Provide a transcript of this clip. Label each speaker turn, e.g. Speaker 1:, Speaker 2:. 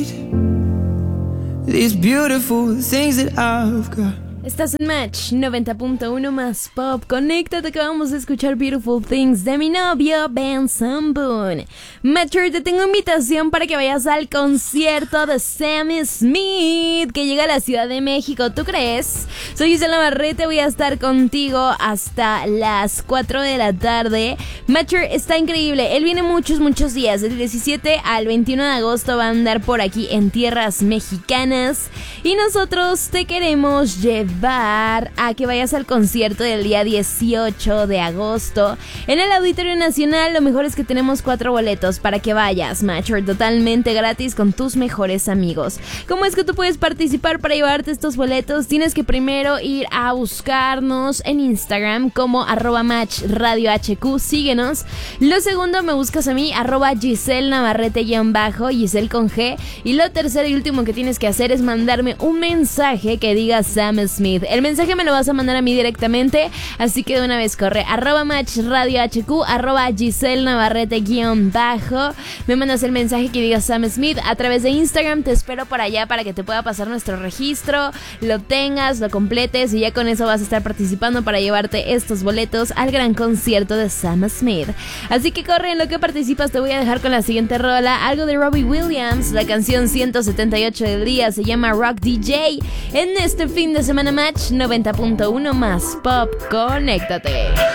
Speaker 1: These beautiful things that I've got.
Speaker 2: Estás en Match 90.1 más pop. Conéctate que vamos a escuchar Beautiful Things de mi novio Ben Sambun. Matcher, te tengo invitación para que vayas al concierto de Sam Smith que llega a la Ciudad de México. ¿Tú crees? Soy Gisela Navarrete, voy a estar contigo hasta las 4 de la tarde. Matcher está increíble. Él viene muchos días. Del 17 al 21 de agosto va a andar por aquí en tierras mexicanas. Y nosotros te queremos llevar a que vayas al concierto del día 18 de agosto en el Auditorio Nacional. Lo mejor es que tenemos 4 boletos para que vayas, Matcher, totalmente gratis con tus mejores amigos. ¿Cómo es que tú puedes participar para llevarte estos boletos? Tienes que primero ir a buscarnos en Instagram como @matchradiohq, síguenos. Lo segundo, me buscas a mí, @Giselle Navarrete Giselle con G. Y lo tercero y último que tienes que hacer es mandarme un mensaje que diga Sam Smith. El mensaje me lo vas a mandar a mí directamente, así que de una vez corre @matchradiohq, @Giselle Navarrete me mandas el mensaje que diga Sam Smith a través de Instagram. Te espero por allá para que te pueda pasar nuestro registro, lo tengas, lo completes y ya con eso vas a estar participando para llevarte estos boletos al gran concierto de Sam Smith. Así que corre, en lo que participas te voy a dejar con la siguiente rola, algo de Robbie Williams. La canción 178 del día se llama Rock DJ. En este fin de semana Match 90.1 más pop, conéctate.